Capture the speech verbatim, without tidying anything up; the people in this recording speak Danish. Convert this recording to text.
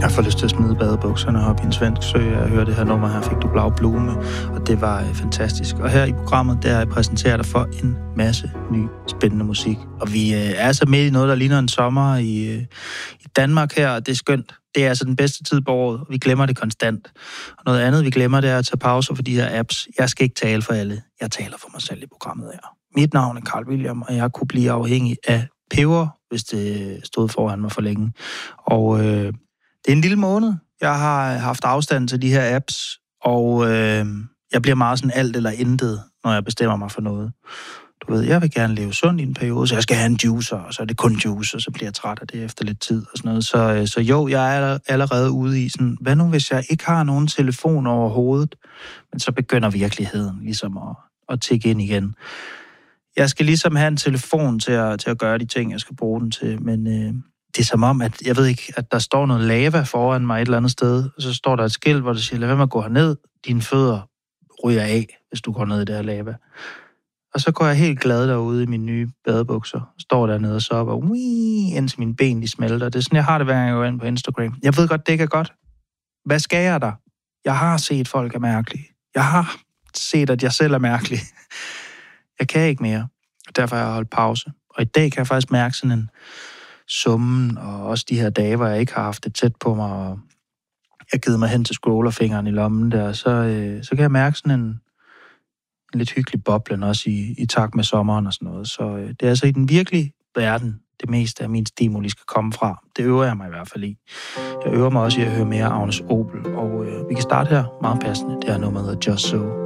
Jeg får lyst til at smide badebukserne op i en svensk sø. Jeg hører det her nummer her, Fik du blau blume, og det var øh, fantastisk. Og her i programmet, der jeg præsenterer dig for en masse ny, spændende musik. Og vi øh, er så midt i noget, der ligner en sommer i, øh, i Danmark her, og det er skønt. Det er altså den bedste tid på året. Vi glemmer det konstant. Og noget andet, vi glemmer, det er at tage pauser for de her apps. Jeg skal ikke tale for alle. Jeg taler for mig selv i programmet her. Mit navn er Carl William, og jeg kunne blive afhængig af peber, hvis det stod foran mig for længe. Og øh, det er en lille måned. Jeg har haft afstand til de her apps, og øh, jeg bliver meget sådan alt eller intet, når jeg bestemmer mig for noget. Du ved, jeg vil gerne leve sundt i en periode, så jeg skal have en juicer, og så er det kun juice, og så bliver jeg træt af det efter lidt tid og sådan noget. Så, øh, så jo, jeg er allerede ude i sådan, hvad nu hvis jeg ikke har nogen telefon overhovedet, men så begynder virkeligheden ligesom at, at tikke ind igen. Jeg skal ligesom have en telefon til at, til at gøre de ting, jeg skal bruge den til, men øh, det er som om, at jeg ved ikke, at der står noget lava foran mig et eller andet sted, og så står der et skilt, hvor der siger, lad være med at gå herned, dine fødder ryger af, hvis du går ned i det her lava. Og så går jeg helt glad derude i mine nye badebukser, står dernede og så op, og wii, indtil mine ben de smelter. Det er sådan, jeg har det, hver gang jeg går ind på Instagram. Jeg ved godt, det ikke er godt. Hvad skal jeg der? Jeg har set, folk er mærkelige. Jeg har set, at jeg selv er mærkelig. Jeg kan ikke mere, og derfor har jeg holdt pause. Og i dag kan jeg faktisk mærke sådan en summen, og også de her dage, hvor jeg ikke har haft det tæt på mig, og jeg givet mig hen til scrollerfingeren i lommen der, så, øh, så kan jeg mærke sådan en, en lidt hyggelig boblen også i, i takt med sommeren og sådan noget. Så øh, det er altså i den virkelige verden, det meste af min stimuli skal komme fra. Det øver jeg mig i hvert fald i. Jeg øver mig også i at høre mere Agnes Obel, og øh, vi kan starte her meget passende. Det her nummer hedder Just So.